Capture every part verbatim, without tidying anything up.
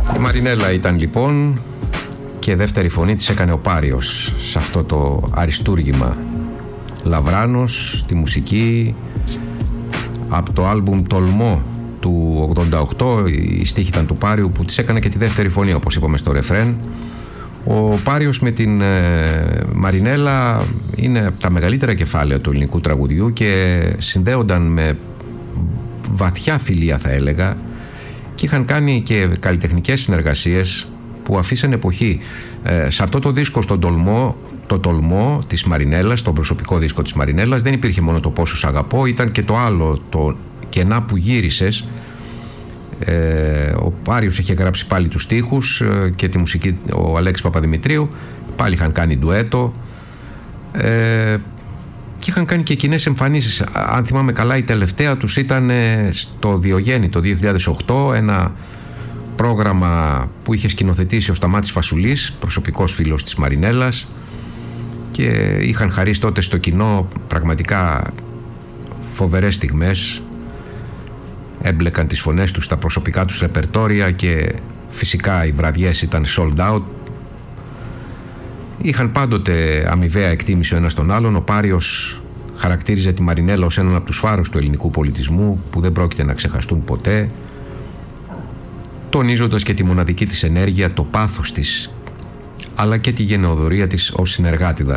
Η Μαρινέλα ήταν λοιπόν και δεύτερη φωνή της έκανε ο Πάριος σε αυτό το αριστούργημα. Λαβράνος, τη μουσική από το άλμπουμ Τολμό του ογδόντα οκτώ, η στίχη ήταν του Πάριου που της έκανε και τη δεύτερη φωνή, όπως είπαμε στο ρεφρέν. Ο Πάριος με την ε, Μαρινέλα είναι από τα μεγαλύτερα κεφάλαια του ελληνικού τραγουδιού και συνδέονταν με βαθιά φιλία, θα έλεγα, και είχαν κάνει και καλλιτεχνικές συνεργασίες που αφήσαν εποχή. Ε, σε αυτό το δίσκο, στον Τολμό, το Τολμό της Μαρινέλας, το προσωπικό δίσκο της Μαρινέλας, δεν υπήρχε μόνο το Πόσο σ' αγαπώ, ήταν και το άλλο, το Κενά που γύρισες. Ε, ο Πάριος είχε γράψει πάλι τους στίχους ε, και τη μουσική ο Αλέξης Παπαδημητρίου, πάλι είχαν κάνει ντουέτο ε, και είχαν κάνει και κοινές εμφανίσεις. Αν θυμάμαι καλά, η τελευταία τους ήταν στο Διογέννη το δύο χιλιάδες οκτώ, ένα πρόγραμμα που είχε σκηνοθετήσει ο Σταμάτης Φασουλής, προσωπικός φίλος της Μαρινέλας, και είχαν χαρίσει τότε στο κοινό πραγματικά φοβερές στιγμές. Έμπλεκαν τις φωνές τους στα προσωπικά τους ρεπερτόρια και φυσικά οι βραδιές ήταν sold out. Είχαν πάντοτε αμοιβαία εκτίμηση ο ένας τον άλλον. Ο Πάριος χαρακτήριζε τη Μαρινέλα ως έναν από τους φάρους του ελληνικού πολιτισμού που δεν πρόκειται να ξεχαστούν ποτέ, τονίζοντας και τη μοναδική της ενέργεια, το πάθος της, αλλά και τη γενεοδορία της ως συνεργάτιδα.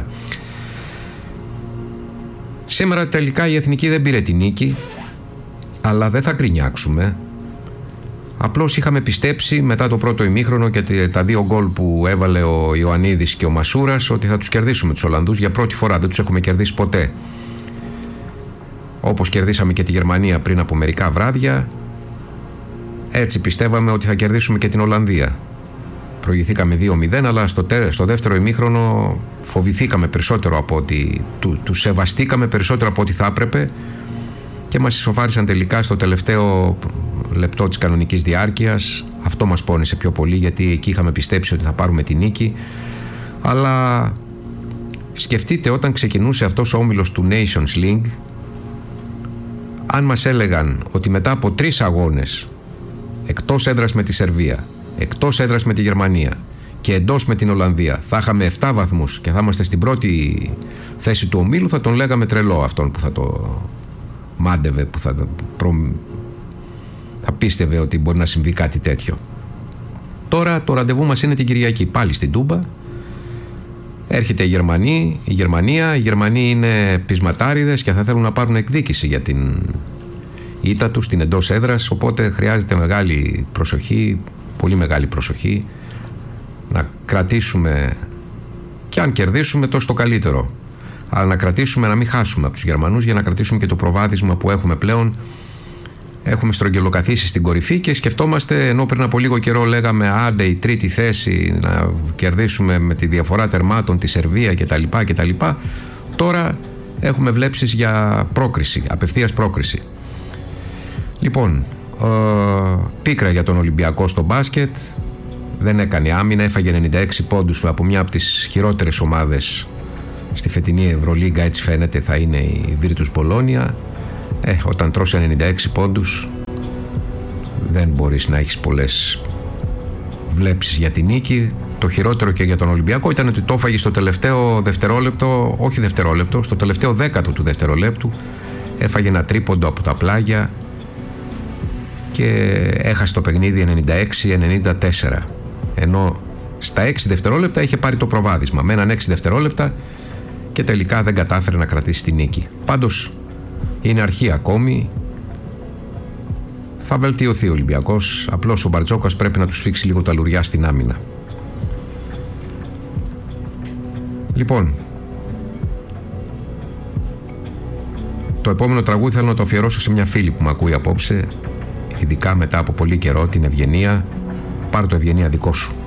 Σήμερα τελικά η Εθνική δεν πήρε τη νίκη, αλλά δεν θα γκρινιάξουμε. Απλώς είχαμε πιστέψει μετά το πρώτο ημίχρονο και τα δύο γκολ που έβαλε ο Ιωαννίδης και ο Μασούρας ότι θα τους κερδίσουμε τους Ολλανδούς για πρώτη φορά. Δεν τους έχουμε κερδίσει ποτέ. Όπως κερδίσαμε και τη Γερμανία πριν από μερικά βράδια, έτσι πιστεύαμε ότι θα κερδίσουμε και την Ολλανδία. Προηγηθήκαμε δύο μηδέν, αλλά στο, τε, στο δεύτερο ημίχρονο φοβηθήκαμε περισσότερο από ότι του, του σεβαστήκαμε περισσότερο από ό,τι θα έπρεπε και μας ισοφάρισαν τελικά στο τελευταίο λεπτό της κανονικής διάρκειας. Αυτό μας πόνισε πιο πολύ, γιατί εκεί είχαμε πιστέψει ότι θα πάρουμε τη νίκη. Αλλά σκεφτείτε, όταν ξεκινούσε αυτός ο όμιλος του Nations League, αν μας έλεγαν ότι μετά από τρεις αγώνες εκτός έδρας με τη Σερβία, εκτός έδρας με τη Γερμανία και εντός με την Ολλανδία θα είχαμε επτά βαθμούς και θα είμαστε στην πρώτη θέση του ομίλου, θα τον λέγαμε τρελό αυτόν που θα το μάντευε, που θα, προ... θα πίστευε ότι μπορεί να συμβεί κάτι τέτοιο. Τώρα το ραντεβού μας είναι την Κυριακή, πάλι στην Τούμπα. Έρχεται η Γερμανία, η Γερμανία, οι Γερμανοί είναι πεισματάριδες και θα θέλουν να πάρουν εκδίκηση για την ήττα τους στην εντός έδρας, οπότε χρειάζεται μεγάλη προσοχή, πολύ μεγάλη προσοχή, να κρατήσουμε, και αν κερδίσουμε τόσο το καλύτερο, αλλά να κρατήσουμε, να μην χάσουμε από τους Γερμανούς, για να κρατήσουμε και το προβάδισμα που έχουμε πλέον. Έχουμε στρογγυλοκαθίσει στην κορυφή και σκεφτόμαστε, ενώ πριν από λίγο καιρό λέγαμε άντε η τρίτη θέση, να κερδίσουμε με τη διαφορά τερμάτων τη Σερβία κτλ. κτλ. Τώρα έχουμε βλέψεις για πρόκριση, απευθείας πρόκριση. Λοιπόν, ε, πίκρα για τον Ολυμπιακό στο μπάσκετ. Δεν έκανε άμυνα, έφαγε ενενήντα έξι πόντους από μια από τις χειρότερες ομάδες στη φετινή Ευρωλίγκα, έτσι φαίνεται θα είναι η Virtus Bologna. Ε, όταν τρως ενενήντα έξι πόντους δεν μπορείς να έχεις πολλές βλέψεις για την νίκη. Το χειρότερο και για τον Ολυμπιακό ήταν ότι το έφαγε στο τελευταίο δευτερόλεπτο, όχι δευτερόλεπτο, στο τελευταίο δέκατο του δευτερολέπτου. Έφαγε ένα τρίποντο από τα πλάγια και έχασε το παιχνίδι ενενήντα έξι ενενήντα τέσσερα, ενώ στα έξι δευτερόλεπτα είχε πάρει το προβάδισμα. Μέναν έξι δευτερόλεπτα και τελικά δεν κατάφερε να κρατήσει τη νίκη. Πάντως είναι αρχή ακόμη. Θα βελτιωθεί ο Ολυμπιακός. Απλώς ο Μπαρτζόκας πρέπει να του σφίξει λίγο τα λουριά στην άμυνα. Λοιπόν, το επόμενο τραγούδι θέλω να το αφιερώσω σε μια φίλη που με ακούει απόψε, ειδικά μετά από πολύ καιρό, την Ευγενία. Πάρ' το, Ευγενία, δικό σου.